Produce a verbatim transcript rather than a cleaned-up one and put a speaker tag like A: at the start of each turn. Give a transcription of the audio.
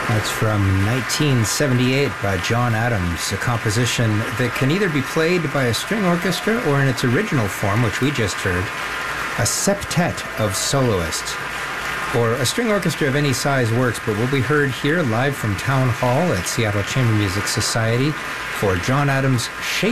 A: That's from nineteen seventy-eight by John Adams, a composition that can either be played by a string orchestra or in its original form, which we just heard, a septet of soloists. Or a string orchestra of any size works, but will be heard here live from Town Hall at Seattle Chamber Music Society for John Adams' Shape